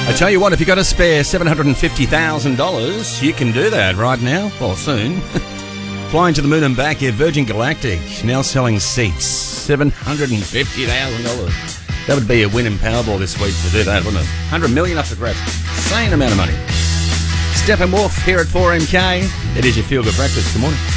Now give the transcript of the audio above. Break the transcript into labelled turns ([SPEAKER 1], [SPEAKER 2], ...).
[SPEAKER 1] I tell you what, if you've got to spare $750,000, you can do that right now, or soon. Flying to the moon and back here, Virgin Galactic, now selling seats, $750,000. That would be a win in Powerball this week to do that, wouldn't it? $100 million up for grabs. Insane amount of money. Steppenwolf here at 4MK. It is your Feel Good Breakfast. Good morning.